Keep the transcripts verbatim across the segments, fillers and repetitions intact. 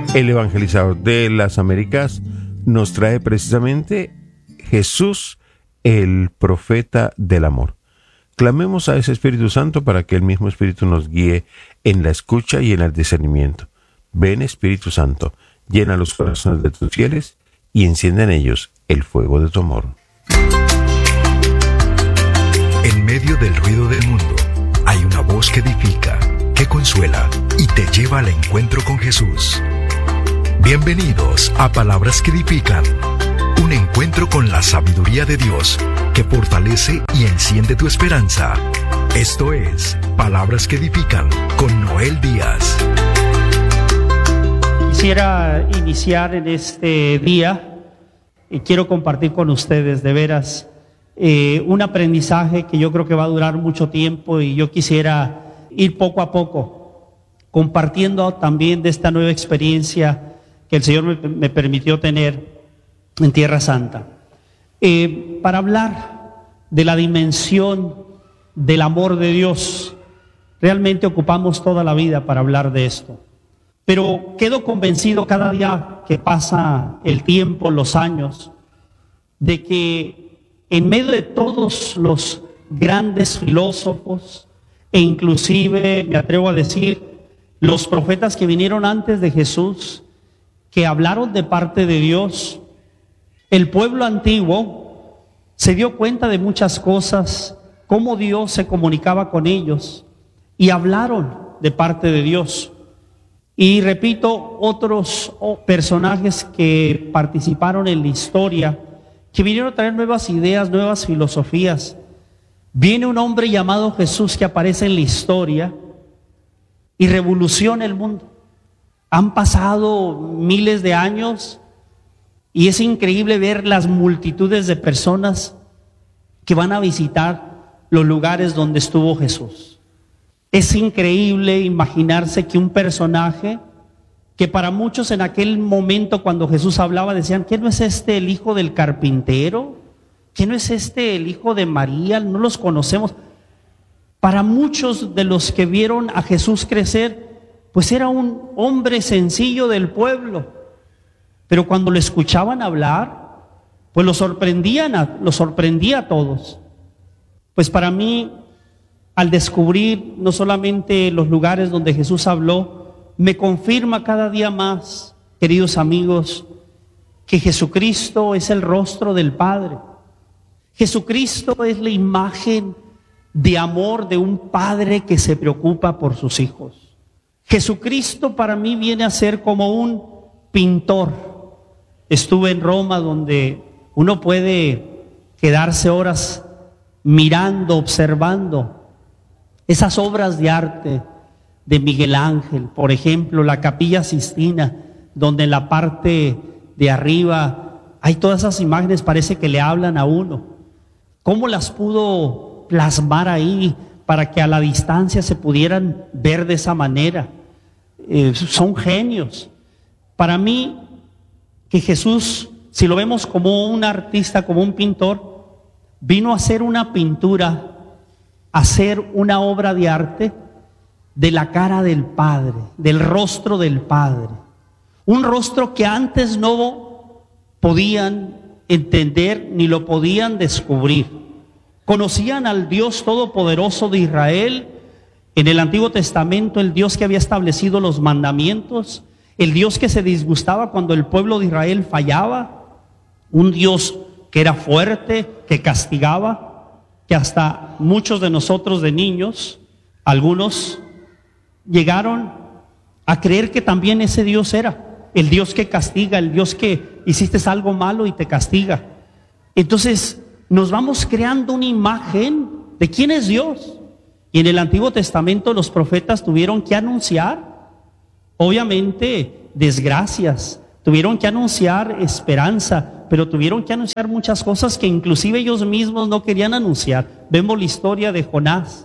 el evangelizador de las Américas, nos trae precisamente Jesús, el profeta del amor. Clamemos a ese Espíritu Santo para que el mismo Espíritu nos guíe en la escucha y en el discernimiento. Ven, Espíritu Santo, llena los corazones de tus fieles y enciende en ellos el fuego de tu amor. En medio del ruido del mundo, hay una voz que edifica, que consuela y te lleva al encuentro con Jesús. Bienvenidos a Palabras que Edifican, un encuentro con la sabiduría de Dios que fortalece y enciende tu esperanza. Esto es Palabras que Edifican con Noel Díaz. Quisiera iniciar en este día y quiero compartir con ustedes de veras eh, un aprendizaje que yo creo que va a durar mucho tiempo, y yo quisiera ir poco a poco compartiendo también de esta nueva experiencia que el Señor me, me permitió tener en Tierra Santa, eh, para hablar de la dimensión del amor de Dios. Realmente ocupamos toda la vida para hablar de esto, pero quedo convencido cada día que pasa el tiempo, los años, de que en medio de todos los grandes filósofos e inclusive, me atrevo a decir, los profetas que vinieron antes de Jesús, que hablaron de parte de Dios, el pueblo antiguo se dio cuenta de muchas cosas, cómo Dios se comunicaba con ellos, y hablaron de parte de Dios. Y repito, otros personajes que participaron en la historia, que vinieron a traer nuevas ideas, nuevas filosofías. Viene un hombre llamado Jesús que aparece en la historia y revoluciona el mundo. Han pasado miles de años y es increíble ver las multitudes de personas que van a visitar los lugares donde estuvo Jesús. Es increíble imaginarse que un personaje que para muchos en aquel momento cuando Jesús hablaba decían, ¿qué no es este el hijo del carpintero? ¿Qué no es este el hijo de María? No los conocemos. Para muchos de los que vieron a Jesús crecer, pues era un hombre sencillo del pueblo. Pero cuando lo escuchaban hablar, pues lo sorprendían a, lo sorprendía a todos. Pues para mí, al descubrir no solamente los lugares donde Jesús habló, me confirma cada día más, queridos amigos, que Jesucristo es el rostro del Padre. Jesucristo es la imagen de amor de un padre que se preocupa por sus hijos. Jesucristo para mí viene a ser como un pintor. Estuve en Roma, donde uno puede quedarse horas mirando, observando esas obras de arte de Miguel Ángel. Por ejemplo, la Capilla Sistina, donde en la parte de arriba hay todas esas imágenes, parece que le hablan a uno. ¿Cómo las pudo plasmar ahí para que a la distancia se pudieran ver de esa manera? Eh, son genios. Para mí, que Jesús, si lo vemos como un artista, como un pintor, vino a hacer una pintura, a hacer una obra de arte de la cara del Padre, del rostro del Padre. Un rostro que antes no podían entender ni lo podían descubrir. Conocían al Dios Todopoderoso de Israel, en el Antiguo Testamento, el Dios que había establecido los mandamientos, el Dios que se disgustaba cuando el pueblo de Israel fallaba, un Dios que era fuerte, que castigaba, que hasta muchos de nosotros de niños, algunos llegaron a creer que también ese Dios era el Dios que castiga, el Dios que hiciste algo malo y te castiga. Entonces nos vamos creando una imagen de quién es Dios. Y en el Antiguo Testamento los profetas tuvieron que anunciar, obviamente, desgracias, tuvieron que anunciar esperanza, pero tuvieron que anunciar muchas cosas que inclusive ellos mismos no querían anunciar. Vemos la historia de Jonás.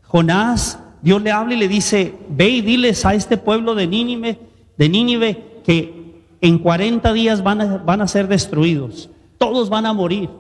Jonás, Dios le habla y le dice, ve y diles a este pueblo de Nínive, de Nínive que en cuarenta días van a, van a ser destruidos, todos van a morir.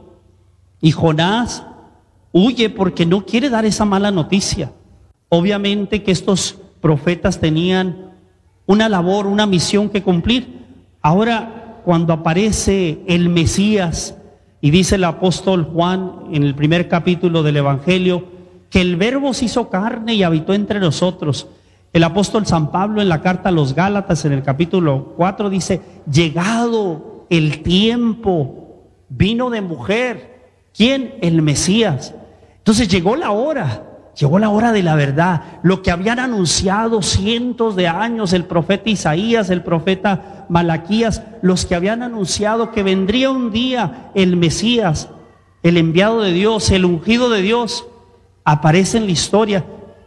Y Jonás huye porque no quiere dar esa mala noticia. Obviamente que estos profetas tenían una labor, una misión que cumplir. Ahora, cuando aparece el Mesías, y dice el apóstol Juan en el primer capítulo del Evangelio, que el Verbo se hizo carne y habitó entre nosotros. El apóstol San Pablo en la carta a los Gálatas en el capítulo cuatro dice, llegado el tiempo, vino de mujer. ¿Quién? El Mesías. Entonces llegó la hora. Llegó la hora de la verdad, lo que habían anunciado cientos de años el profeta Isaías, el profeta Malaquías, los que habían anunciado que vendría un día el Mesías, el enviado de Dios, el ungido de Dios, aparece en la historia,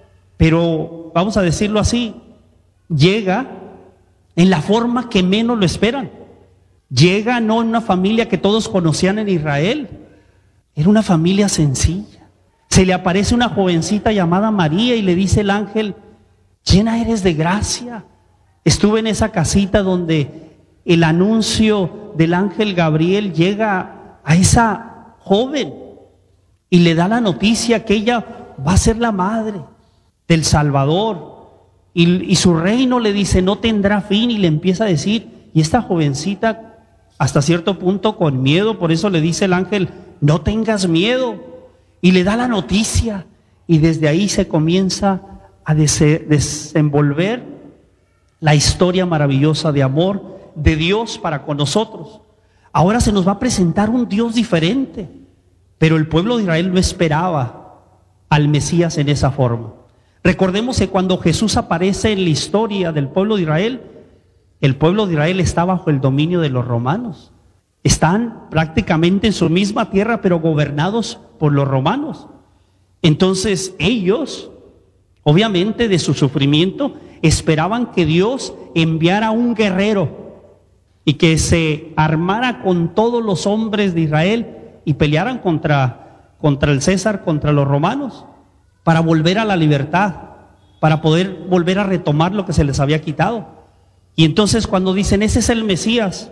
pero vamos a decirlo así, llega en la forma que menos lo esperan. Llega no en una familia que todos conocían en Israel, era una familia sencilla. Se le aparece una jovencita llamada María y le dice el ángel, llena eres de gracia. Estuve en esa casita donde el anuncio del ángel Gabriel llega a esa joven y le da la noticia que ella va a ser la madre del Salvador. Y, y su reino, le dice, no tendrá fin, y le empieza a decir, y esta jovencita hasta cierto punto con miedo, por eso le dice el ángel, no tengas miedo. Y le da la noticia, y desde ahí se comienza a des- desenvolver la historia maravillosa de amor de Dios para con nosotros. Ahora se nos va a presentar un Dios diferente, pero el pueblo de Israel no esperaba al Mesías en esa forma. Recordemos que cuando Jesús aparece en la historia del pueblo de Israel, el pueblo de Israel está bajo el dominio de los romanos. Están prácticamente en su misma tierra, pero gobernados por los romanos. Entonces ellos, obviamente de su sufrimiento, esperaban que Dios enviara un guerrero y que se armara con todos los hombres de Israel y pelearan contra, contra el César, contra los romanos, para volver a la libertad, para poder volver a retomar lo que se les había quitado. Y entonces cuando dicen, ese es el Mesías,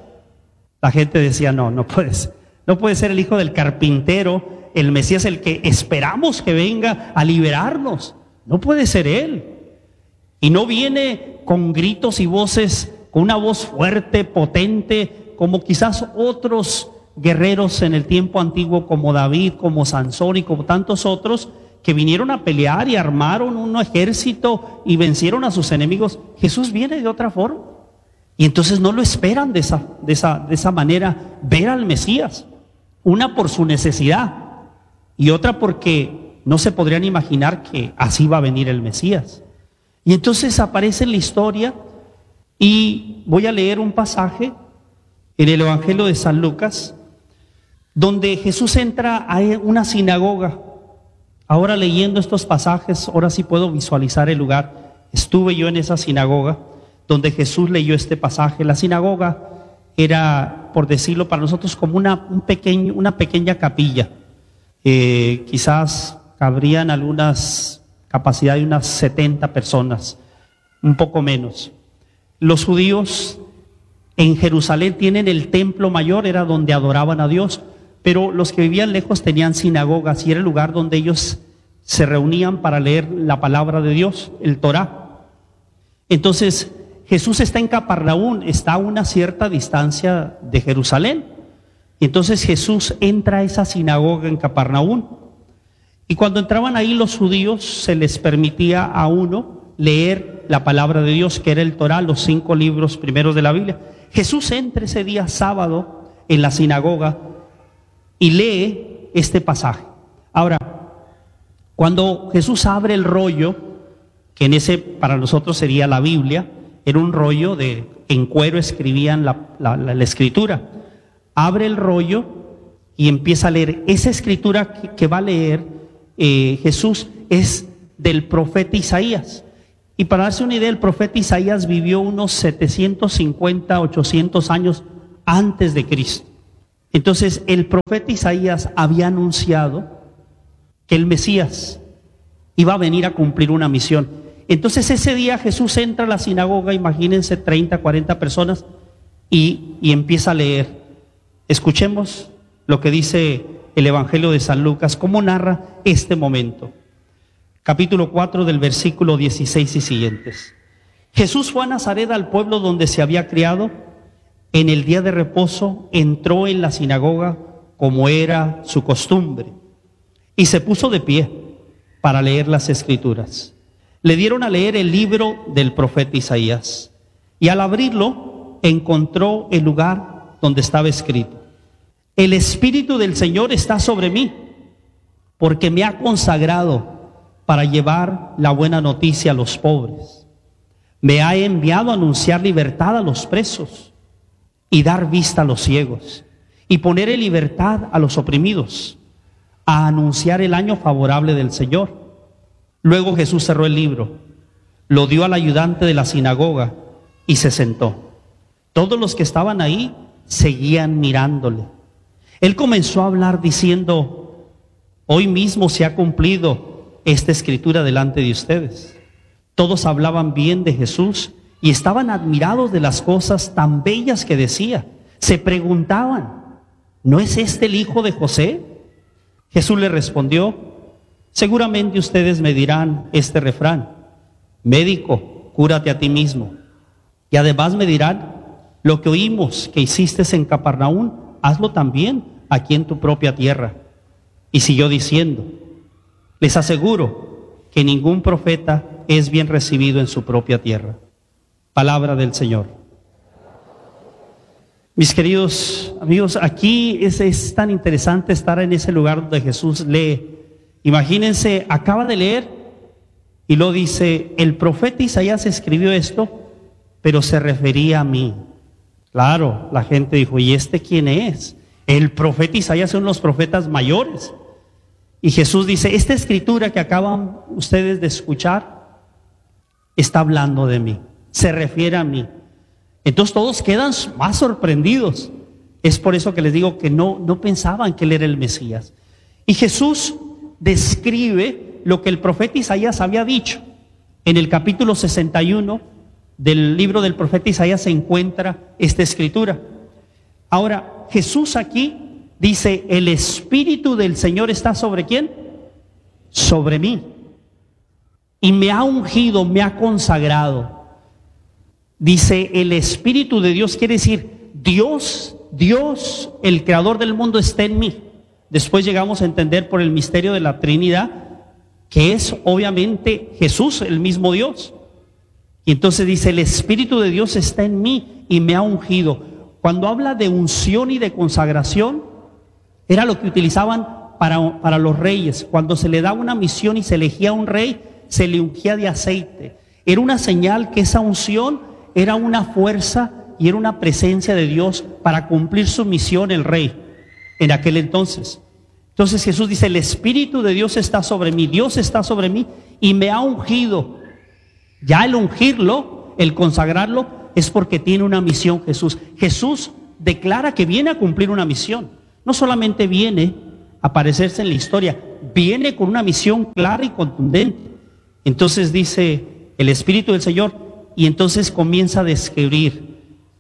la gente decía, no, no puede ser, no puede ser el hijo del carpintero, el Mesías, el que esperamos que venga a liberarnos. No puede ser él. Y no viene con gritos y voces, con una voz fuerte, potente, como quizás otros guerreros en el tiempo antiguo, como David, como Sansón y como tantos otros, que vinieron a pelear y armaron un ejército y vencieron a sus enemigos. Jesús viene de otra forma. Y entonces no lo esperan de esa, de esa, de esa manera, ver al Mesías. Una por su necesidad y otra porque no se podrían imaginar que así va a venir el Mesías. Y entonces aparece en la historia, y voy a leer un pasaje en el Evangelio de San Lucas, donde Jesús entra a una sinagoga. Ahora leyendo estos pasajes, ahora sí puedo visualizar el lugar. Estuve yo en esa sinagoga donde Jesús leyó este pasaje. La sinagoga era, por decirlo para nosotros, como una, un pequeño, una pequeña capilla. Eh, quizás cabrían algunas, capacidad de unas setenta personas, un poco menos. Los judíos en Jerusalén tienen el templo mayor, era donde adoraban a Dios, pero los que vivían lejos tenían sinagogas, y era el lugar donde ellos se reunían para leer la palabra de Dios, el Torá. Entonces, Jesús está en Capernaum, está a una cierta distancia de Jerusalén. Y entonces Jesús entra a esa sinagoga en Capernaum. Y cuando entraban ahí los judíos, se les permitía a uno leer la palabra de Dios, que era el Torá, los cinco libros primeros de la Biblia. Jesús entra ese día sábado en la sinagoga y lee este pasaje. Ahora, cuando Jesús abre el rollo, que en ese para nosotros sería la Biblia, era un rollo de, en cuero escribían la, la, la, la escritura. Abre el rollo y empieza a leer. Esa escritura que, que va a leer eh, Jesús es del profeta Isaías. Y para darse una idea, el profeta Isaías vivió unos setecientos cincuenta, ochocientos años antes de Cristo. Entonces el profeta Isaías había anunciado que el Mesías iba a venir a cumplir una misión. Entonces ese día Jesús entra a la sinagoga, imagínense treinta, cuarenta personas, y, y empieza a leer. Escuchemos lo que dice el Evangelio de San Lucas, cómo narra este momento. Capítulo cuatro del versículo dieciséis y siguientes. Jesús fue a Nazaret, al pueblo donde se había criado. En el día de reposo entró en la sinagoga como era su costumbre y se puso de pie para leer las Escrituras. Le dieron a leer el libro del profeta Isaías y al abrirlo encontró el lugar donde estaba escrito: el Espíritu del Señor está sobre mí, porque me ha consagrado para llevar la buena noticia a los pobres. Me ha enviado a anunciar libertad a los presos y dar vista a los ciegos, y poner en libertad a los oprimidos, a anunciar el año favorable del Señor. Luego Jesús cerró el libro, lo dio al ayudante de la sinagoga y se sentó. Todos los que estaban ahí seguían mirándole. Él comenzó a hablar diciendo: hoy mismo se ha cumplido esta escritura delante de ustedes. Todos hablaban bien de Jesús y estaban admirados de las cosas tan bellas que decía. Se preguntaban: ¿no es este el hijo de José? Jesús le respondió: seguramente ustedes me dirán este refrán: médico, cúrate a ti mismo. Y además me dirán: lo que oímos que hiciste en Capernaum, hazlo también aquí en tu propia tierra. Y siguió diciendo: les aseguro que ningún profeta es bien recibido en su propia tierra. Palabra del Señor. Mis queridos amigos, aquí es, es tan interesante estar en ese lugar donde Jesús lee. Imagínense, acaba de leer y lo dice: el profeta Isaías escribió esto, pero se refería a mí. Claro, la gente dijo: ¿y este quién es? El profeta Isaías son los profetas mayores. Y Jesús dice: esta escritura que acaban ustedes de escuchar está hablando de mí, se refiere a mí. Entonces todos quedan más sorprendidos. Es por eso que les digo que no, no pensaban que él era el Mesías. Y Jesús describe lo que el profeta Isaías había dicho. En el capítulo sesenta y uno del libro del profeta Isaías se encuentra esta escritura. Ahora, Jesús aquí dice: el Espíritu del Señor está ¿sobre quién? Sobre mí. Y me ha ungido, me ha consagrado. Dice: el Espíritu de Dios, quiere decir Dios, Dios, el creador del mundo, está en mí. Después llegamos a entender por el misterio de la Trinidad que es obviamente Jesús, el mismo Dios. Y entonces dice: el Espíritu de Dios está en mí y me ha ungido. Cuando habla de unción y de consagración, era lo que utilizaban para, para los reyes. Cuando se le daba una misión y se elegía a un rey, se le ungía de aceite. Era una señal que esa unción era una fuerza y era una presencia de Dios para cumplir su misión, el rey, en aquel entonces. Entonces Jesús dice: el Espíritu de Dios está sobre mí, Dios está sobre mí y me ha ungido. Ya el ungirlo, el consagrarlo, es porque tiene una misión Jesús. Jesús declara que viene a cumplir una misión. No solamente viene a aparecerse en la historia, viene con una misión clara y contundente. Entonces dice el Espíritu del Señor, y entonces comienza a describir.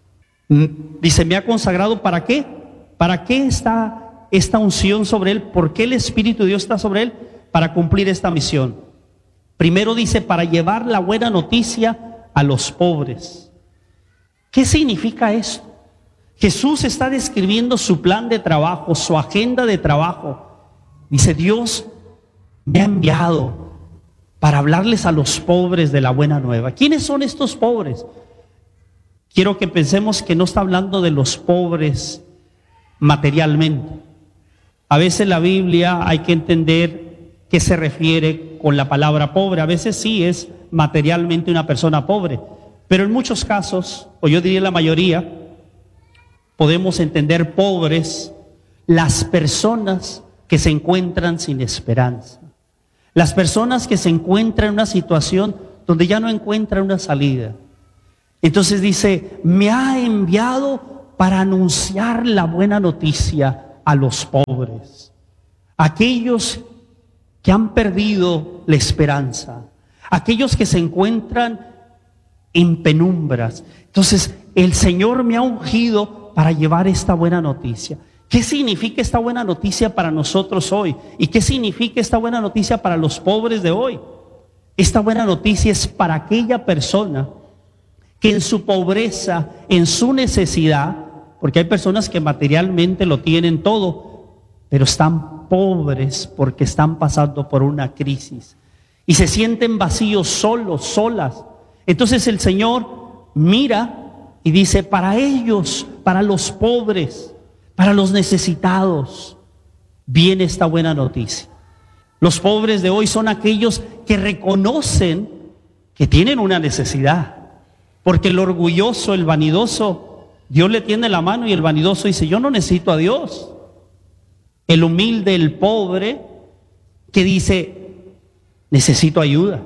Dice: me ha consagrado, ¿para qué? ¿Para qué está esta unción sobre él? ¿Por qué el Espíritu de Dios está sobre él? Para cumplir esta misión. Primero dice: para llevar la buena noticia a los pobres. ¿Qué significa esto? Jesús está describiendo su plan de trabajo, su agenda de trabajo. Dice: Dios me ha enviado para hablarles a los pobres de la buena nueva. ¿Quiénes son estos pobres? Quiero que pensemos que no está hablando de los pobres materialmente. A veces la Biblia hay que entender qué se refiere con la palabra pobre. A veces sí es materialmente una persona pobre, pero en muchos casos, o yo diría la mayoría, podemos entender pobres las personas que se encuentran sin esperanza. Las personas que se encuentran en una situación donde ya no encuentran una salida. Entonces dice: me ha enviado para anunciar la buena noticia a los pobres, aquellos que han perdido la esperanza, aquellos que se encuentran en penumbras. Entonces el Señor me ha ungido para llevar esta buena noticia. ¿Qué significa esta buena noticia para nosotros hoy? ¿Y qué significa esta buena noticia para los pobres de hoy? Esta buena noticia es para aquella persona que en su pobreza, en su necesidad, porque hay personas que materialmente lo tienen todo, pero están pobres porque están pasando por una crisis y se sienten vacíos, solos, solas. Entonces el Señor mira y dice, para ellos, para los pobres, para los necesitados, viene esta buena noticia. Los pobres de hoy son aquellos que reconocen que tienen una necesidad, porque el orgulloso, el vanidoso, Dios le tiende la mano y el vanidoso dice, yo no necesito a Dios. El humilde, el pobre, que dice, necesito ayuda.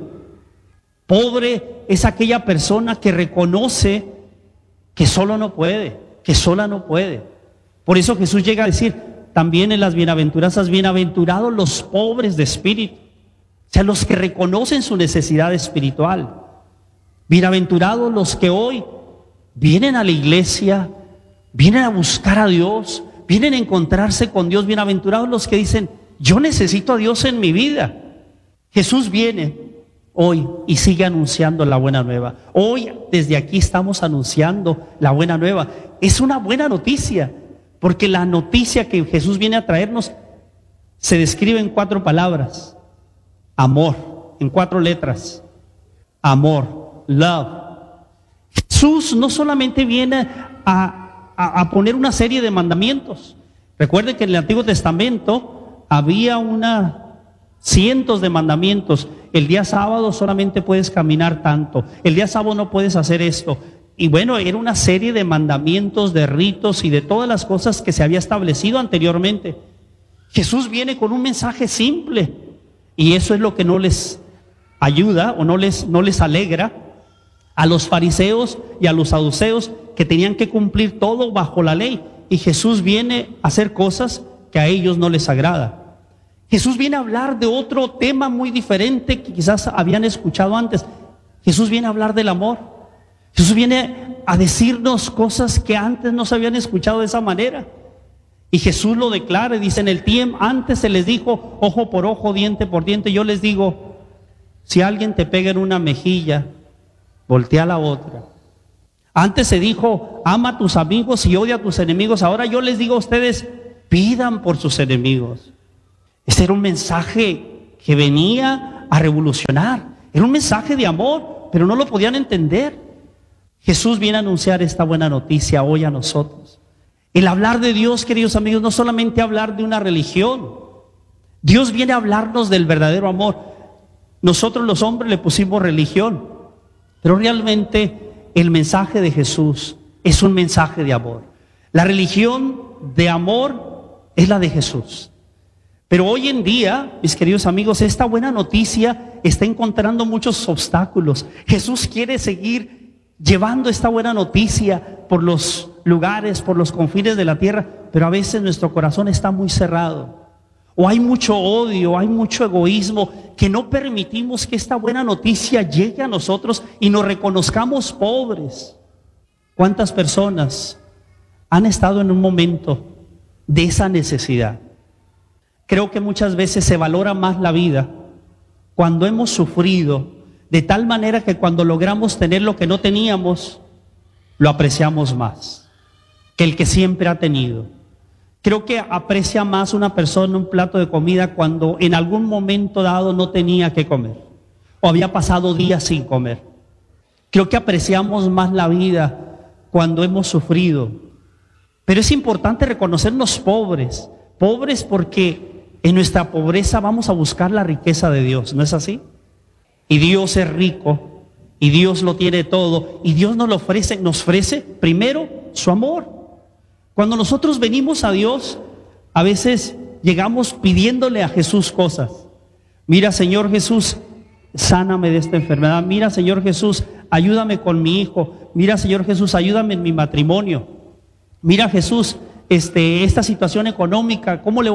Pobre es aquella persona que reconoce que solo no puede, que sola no puede. Por eso Jesús llega a decir, también en las bienaventuranzas, bienaventurados los pobres de espíritu, o sea, los que reconocen su necesidad espiritual. Bienaventurados los que hoy vienen a la iglesia, vienen a buscar a Dios, vienen a encontrarse con Dios. Bienaventurados los que dicen, yo necesito a Dios en mi vida. Jesús viene hoy y sigue anunciando la buena nueva. Hoy desde aquí estamos anunciando la buena nueva. Es una buena noticia, porque la noticia que Jesús viene a traernos se describe en cuatro palabras. Amor, en cuatro letras. Amor, love. Jesús no solamente viene a, a, a poner una serie de mandamientos. Recuerden que en el Antiguo Testamento había una, cientos de mandamientos. El día sábado solamente puedes caminar tanto. El día sábado no puedes hacer esto. Y bueno, era una serie de mandamientos, de ritos y de todas las cosas que se había establecido anteriormente. Jesús viene con un mensaje simple y eso es lo que no les ayuda o no les, no les alegra a los fariseos y a los saduceos, que tenían que cumplir todo bajo la ley. Y Jesús viene a hacer cosas que a ellos no les agrada. Jesús viene a hablar de otro tema muy diferente que quizás habían escuchado antes. Jesús viene a hablar del amor. Jesús viene a decirnos cosas que antes no se habían escuchado de esa manera. Y Jesús lo declara y dice, en el tiempo, antes se les dijo ojo por ojo, diente por diente. Yo les digo, si alguien te pega en una mejilla, voltea la otra. Antes se dijo, ama a tus amigos y odia a tus enemigos. Ahora yo les digo a ustedes, pidan por sus enemigos. Este era un mensaje que venía a revolucionar. Era un mensaje de amor, pero no lo podían entender. Jesús viene a anunciar esta buena noticia hoy a nosotros. El hablar de Dios, queridos amigos, no solamente hablar de una religión. Dios viene a hablarnos del verdadero amor. Nosotros los hombres le pusimos religión, pero realmente el mensaje de Jesús es un mensaje de amor. La religión de amor es la de Jesús. Pero hoy en día, mis queridos amigos, esta buena noticia está encontrando muchos obstáculos. Jesús quiere seguir llevando esta buena noticia por los lugares, por los confines de la tierra, pero a veces nuestro corazón está muy cerrado. O hay mucho odio, hay mucho egoísmo, que no permitimos que esta buena noticia llegue a nosotros y nos reconozcamos pobres. ¿Cuántas personas han estado en un momento de esa necesidad? Creo que muchas veces se valora más la vida cuando hemos sufrido, de tal manera que cuando logramos tener lo que no teníamos, lo apreciamos más que el que siempre ha tenido. Creo que aprecia más una persona un plato de comida cuando en algún momento dado no tenía que comer o había pasado días sin comer. Creo que apreciamos más la vida cuando hemos sufrido. Pero es importante reconocernos pobres, pobres porque en nuestra pobreza vamos a buscar la riqueza de Dios, ¿no es así? Y Dios es rico, y Dios lo tiene todo, y Dios nos lo ofrece, nos ofrece primero su amor. Cuando nosotros venimos a Dios, a veces llegamos pidiéndole a Jesús cosas. Mira, Señor Jesús, sáname de esta enfermedad. Mira, Señor Jesús, ayúdame con mi hijo. Mira, Señor Jesús, ayúdame en mi matrimonio. Mira, Jesús, este, esta situación económica, ¿cómo le